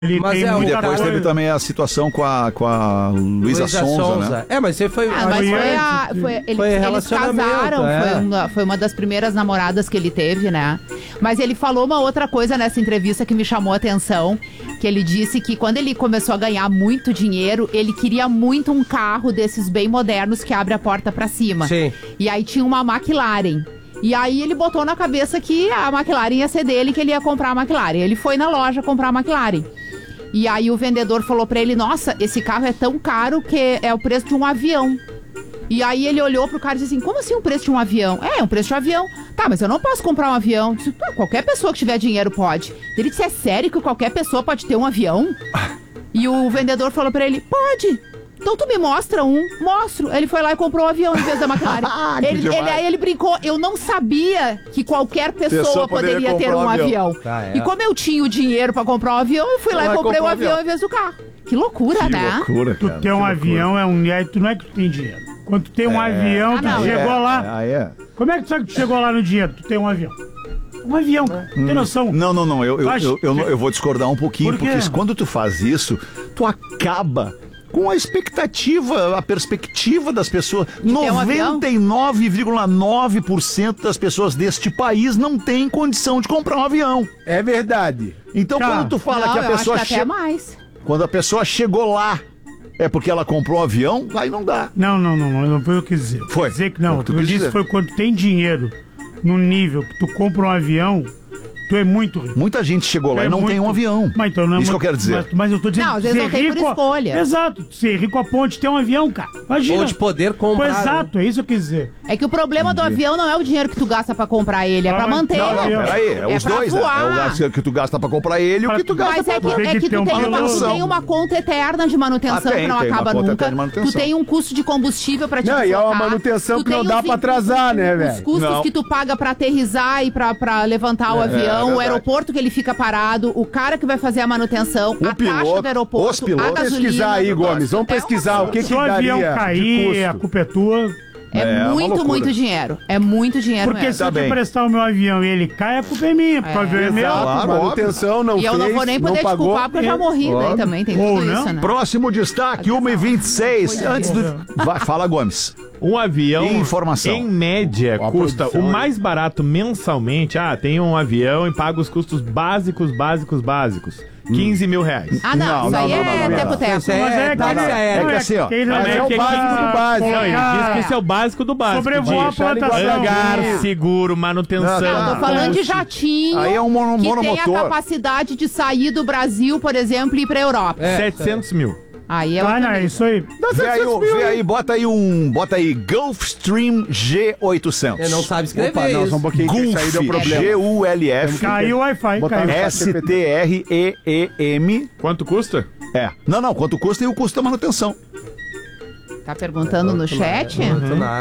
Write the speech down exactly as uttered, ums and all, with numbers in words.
Ele Mas tem é, muita e Depois coisa. teve também a situação com a, com a Luísa Sonza, né? É, mas você foi... Ah, mas Aí foi é- a. Foi, eles, foi eles relacionamento, casaram, é. foi, uma, foi uma das primeiras namoradas que ele teve, né? Mas ele falou uma outra coisa nessa entrevista que me chamou a atenção: que ele disse que quando ele começou a ganhar muito dinheiro, ele queria muito um carro desses bem modernos que abre a porta pra cima. Sim. E aí tinha uma McLaren. E aí ele botou na cabeça que a McLaren ia ser dele, que ele ia comprar a McLaren. Ele foi na loja comprar a McLaren. E aí o vendedor falou pra ele: nossa, esse carro é tão caro que é o preço de um avião. E aí ele olhou pro cara e disse assim: como assim o preço de um avião? É, é um preço de um avião. Tá, mas eu não posso comprar um avião. Disse, qualquer pessoa que tiver dinheiro pode. Ele disse: é sério que qualquer pessoa pode ter um avião? E o vendedor falou pra ele: pode. Então tu me mostra um, mostro. Ele foi lá e comprou um avião em vez da McLaren. ele, ele, aí ele brincou: eu não sabia que qualquer pessoa, Pessoa poderia, poderia ter um comprar um avião. avião. Ah, é. E como eu tinha o dinheiro pra comprar um avião, eu fui lá Vai e comprei um comprar um avião avião. em vez do carro. Que loucura, Que né? loucura, Tu cara. ter um que loucura. avião é um. é, tu não é que tu tem dinheiro. Quando tu tem um avião, Ah, tu não, chegou É, lá. Aí é. Como é que tu sabe que tu chegou lá no dinheiro? Tu tem um avião. Um avião, cara. Tem noção? Não, não, não. Eu, eu, Acho eu, eu, que- eu vou discordar um pouquinho, Por quê? porque quando tu faz isso, tu acaba com a expectativa, a perspectiva das pessoas. um avião? noventa e nove vírgula nove por cento das pessoas deste país não tem condição de comprar um avião. É verdade. Então, Cara, quando tu fala Não, que a eu pessoa acho que até chega. mais. Quando a pessoa chegou lá, é porque ela comprou um avião, aí não dá. Não, não, não, não, não foi o que eu quis dizer. Foi. Quer dizer que não. Foi o O que que tu eu quis disse dizer. foi quando tem dinheiro no nível que tu compra um avião, tu é muito rico. Muita gente chegou lá É e não muito- tem um avião. Mas então não é Isso que eu muito- quero dizer. Mas, mas eu tô dizendo Não, às vezes ser não tem por rico- escolha. Exato. Ser rico a ponte de ter um avião, cara. Imagina. Ou de poder Pô, comprar. exato, é isso que eu quis dizer. É que o problema do avião não é o dinheiro que tu gasta pra comprar ele, é Não, pra mas- manter. não, não, ele. Peraí, é, É os pra dois, né? voar. É o gasto que tu gasta pra comprar ele e o que tu gasta Mas é que, Tem é que que ter tu um tem, uma, tu manutenção. tem uma conta eterna de manutenção Ah, tem, que não tem uma acaba conta nunca. eterna de manutenção. Tu tem um custo de combustível pra te Não, e é uma deslocar. manutenção Tu que não tem dá os pra atrasar, né, Os velho? custos Não. que tu paga pra aterrissar e pra, pra levantar o É, avião, é o verdade. aeroporto que ele fica parado, o cara que vai fazer a manutenção, O a taxa piloto, do aeroporto, os pilotos. a Vamos gasolina. pesquisar aí, Gomes. Vamos É uma pesquisar o que, Se que o avião daria de cair, a custo. culpa é tua. É, É, uma muito, loucura. muito dinheiro. É muito dinheiro Porque mesmo. se eu Tá te bem. emprestar o meu avião e ele cai, a culpa é minha. Porque o avião é meu. Exato, Claro, manutenção não E eu fez, não vou nem poder te pagou. culpar porque eu já morri, daí Óbvio. também tem Ou tudo não. isso, né? Próximo destaque, uma e vinte e seis. Coisa Antes do. Vai, fala, Gomes. Um avião, Informação. em média, Ó, a custa produção o aí. mais barato mensalmente. Ah, tem um avião e paga os custos básicos, básicos, básicos. quinze mil reais. Ah, não, Não, isso não, aí não, é não, não, teco-teco. Isso é, Mas é táxi que- aéreo. É que assim, ó, Ele Mas não é é que que básico quinze do básico. Não, ele Ah, diz que isso é o básico do básico. Sobrevoar a de plantação. hangar, Isso. seguro, manutenção. Não, Não, tô falando de jatinho Aí é um mono- que tem a monomotor. capacidade de sair do Brasil, por exemplo, e ir pra Europa. É. setecentos mil. Aí é Ah, outro não, é nível. isso aí. Vê aí, o- vê aí, bota aí um. Bota aí Gulfstream G oitocentos. Você não sabe escrever Opa, não, isso. só um pouquinho que isso aí deu Gulf, problema. G U L F. Caiu o Wi-Fi, Botar caiu. no S T R E E M. Quanto custa? É. Não, não, quanto custa e o custo da manutenção. Tá perguntando no chat? Não, tô nada.